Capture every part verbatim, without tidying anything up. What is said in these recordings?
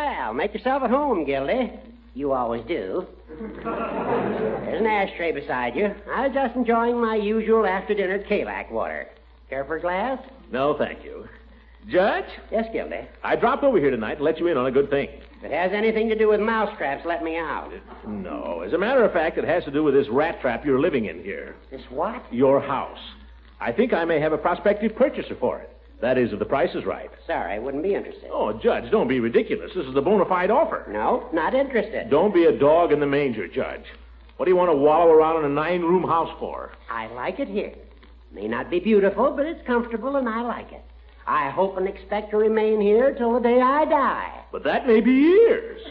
Well, make yourself at home, Gildy. You always do. There's an ashtray beside you. I was just enjoying my usual after-dinner Kalak water. Care for a glass? No, thank you. Judge? Yes, Gildy. I dropped over here tonight to let you in on a good thing. If it has anything to do with mousetraps, let me out. No. As a matter of fact, it has to do with this rat trap you're living in here. This what? Your house. I think I may have a prospective purchaser for it. That is, if the price is right. Sorry, I wouldn't be interested. Oh, Judge, don't be ridiculous. This is a bona fide offer. No, not interested. Don't be a dog in the manger, Judge. What do you want to wallow around in a nine-room house for? I like it here. May not be beautiful, but it's comfortable, and I like it. I hope and expect to remain here till the day I die. But that may be years.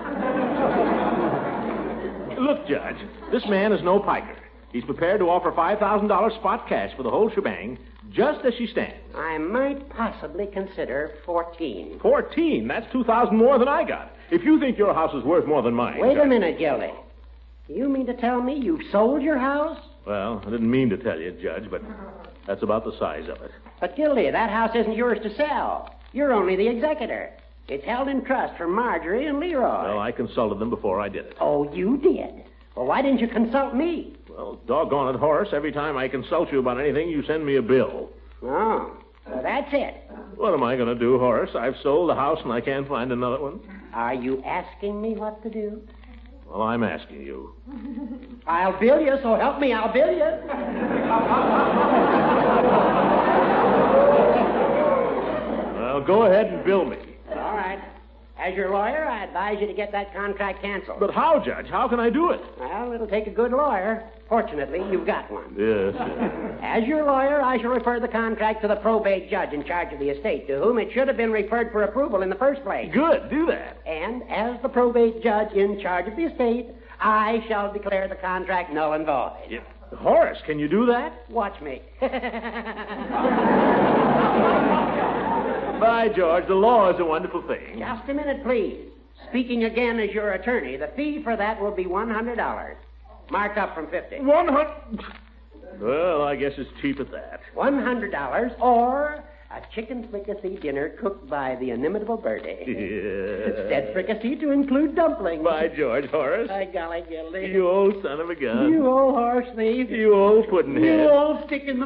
Look, Judge, this man is no piker. He's prepared to offer five thousand dollars spot cash for the whole shebang, just as she stands. I might possibly consider fourteen. Fourteen? That's two thousand more than I got. If you think your house is worth more than mine... Wait Judge... a minute, Gildy. Do you mean to tell me you've sold your house? Well, I didn't mean to tell you, Judge, but that's about the size of it. But, Gildy, that house isn't yours to sell. You're only the executor. It's held in trust for Marjorie and Leroy. Well, I consulted them before I did it. Oh, you did? Well, why didn't you consult me? Well, doggone it, Horace. Every time I consult you about anything, you send me a bill. Oh, well, that's it. What am I going to do, Horace? I've sold the house and I can't find another one. Are you asking me what to do? Well, I'm asking you. I'll bill you, so help me, I'll bill you. Well, go ahead and bill me. All right. As your lawyer, I advise you to get that contract canceled. But how, Judge? How can I do it? Well, it'll take a good lawyer. Fortunately, you've got one. Yes. yes. As your lawyer, I shall refer the contract to the probate judge in charge of the estate, to whom it should have been referred for approval in the first place. Good. Do that. And as the probate judge in charge of the estate, I shall declare the contract null and void. Yeah. Horace, can you do that? Watch me. By George, the law is a wonderful thing. Just a minute, please. Speaking again as your attorney, the fee for that will be one hundred dollars. Marked up from fifty. One hundred... Well, I guess it's cheap at that. One hundred dollars or a chicken fricassee dinner cooked by the inimitable Bertie. Yeah. Said fricassee to include dumplings. By George, Horace. By golly, Gildy. You old son of a gun. You old horse thief. You old pudding head. You old stick in the